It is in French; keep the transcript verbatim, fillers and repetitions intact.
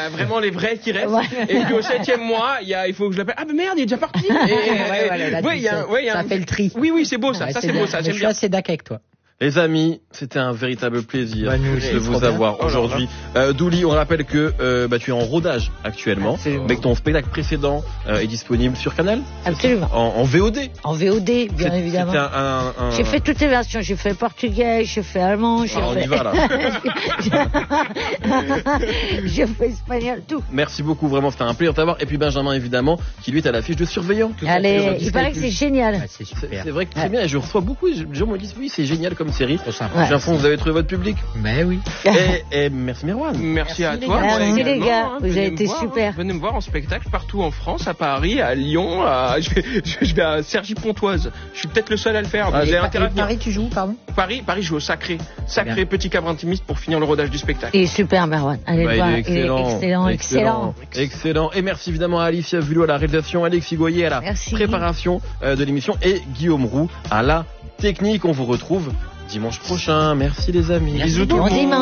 vraiment les vrais qui restent. Ouais. Et puis au septième mois, il y a, il faut que je l'appelle. Ah mais merde, il est déjà parti. Et, Ouais, voilà, là, ouais, tu il y a, sais, ouais, il y a ça un- fait le tri. Oui, oui, c'est beau ça. Ouais, ça c'est c'est bien. beau ça. Mais J'aime je suis bien. assez d'accord avec toi. Les amis, c'était un véritable plaisir Bah, nous de aussi, vous trop bien. avoir Oh là aujourd'hui. Euh, Douli, on rappelle que euh, bah, tu es en rodage actuellement, Absolument. mais que ton spectacle précédent euh, est disponible sur Canal Absolument. en, en V O D. En V O D, bien C'est- évidemment. C'était un, un, un- J'ai fait toutes les versions. J'ai fait portugais, j'ai fait allemand, j'ai Ah, on fait... y va là. j'ai fait espagnol, tout. Merci beaucoup, vraiment, c'était un plaisir de t'avoir. Et puis Benjamin, évidemment, qui lui est à l'affiche de Surveillant. Allez, il paraît que c'est génial. Ah, c'est C'est super. c'est vrai que c'est Ouais. bien, et je reçois beaucoup, et les gens me disent oui, c'est génial comme série. Trop sympa. Ouais. J'ai l'impression que vous avez trouvé votre public. Mais oui. Et, et merci Merwan. Merci, à les toi. gars. moi Merci, les également, gars. hein. Vous Venez avez me été voir, super. hein. Venez me voir en spectacle partout en France, à Paris, à Lyon, à... Je, vais, je vais à Cergy-Pontoise. Je suis peut-être le seul à le faire. Ah, Vous et avez Pa- intérêt à Et venir. Paris, tu joues, pardon? Paris, Paris, je joue au Sacré. Sacré Bien. petit cabre intimiste pour finir le rodage du spectacle. Il est super, Merwan. Allez Bah, le voir. il est excellent, excellent, excellent. excellent. Et merci évidemment à Alicia Vulot à la réalisation, Alexis Goyer à la Merci. préparation euh, de l'émission et Guillaume Roux à la technique. On vous retrouve dimanche prochain. Merci les amis. Bisous tout le Bon monde. dimanche.